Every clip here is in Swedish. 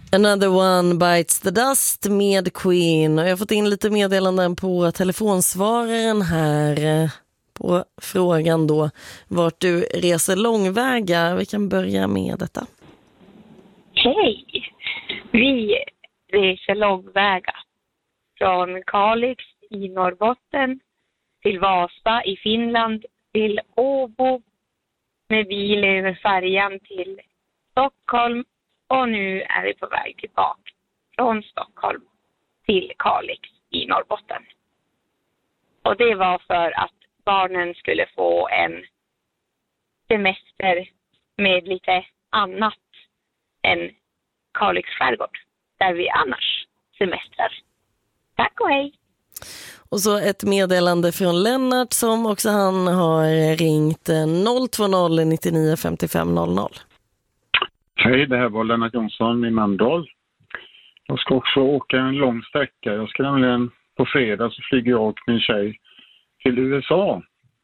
Another One Bites the Dust med Queen. Och jag har fått in lite meddelanden på telefonsvararen här på frågan då vart du reser långväga. Vi kan börja med detta. Hej! Vi reser långväga från Kalix i Norrbotten till Vasa i Finland till Åbo med bil över färjan till Stockholm. Och nu är vi på väg tillbaka från Stockholm till Kalix i Norrbotten. Och det var för att barnen skulle få en semester med lite annat än Kalix skärgård, där vi annars semestrar. Tack och hej! Och så ett meddelande från Lennart som också han har ringt 020 99 55 00. Hej, det här var Lennart Jonsson i Mölndal. Jag ska också åka en lång sträcka. Jag ska nämligen på fredag så flyger jag och min tjej till USA.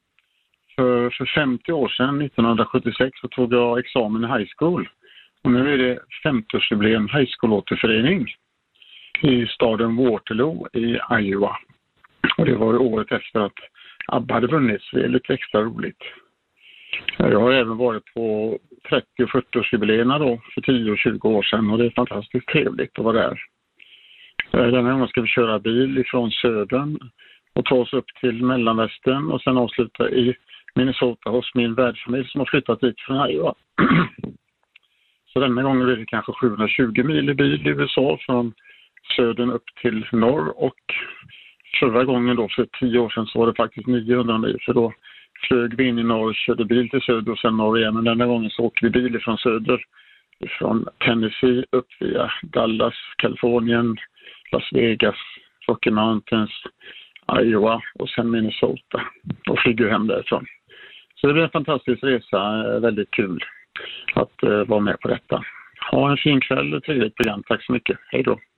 För 50 år sedan, 1976, så tog jag examen i high school. Och nu är det 50-årsjubileum high school-återförening i staden Waterloo i Iowa. Och det var ju året efter att ABBA hade vunnit, så det är lite extra roligt. Jag har även varit på 30- och 40-årsjubileerna då för 10 och 20 år sedan och det är fantastiskt trevligt att vara där. Den här gången ska vi köra bil ifrån södern och ta oss upp till mellanvästern och sen avsluta i Minnesota hos min värdfamilj som har flyttat dit från Iowa. Så denna gången blir det kanske 720 mil i bil i USA från södern upp till norr och förra gången då för 10 år sedan så var det faktiskt 900 mil för då flög vi in i norr, körde bil till söder och sen norr igen. Men denna gången så åker vi bil från söder, från Tennessee upp via Dallas, Kalifornien, Las Vegas, Rocky Mountains, Iowa och sen Minnesota och flyger hem därifrån. Så det blir en fantastisk resa, väldigt kul att vara med på detta. Ha en fin kväll och trevligt program. Tack så mycket. Hej då.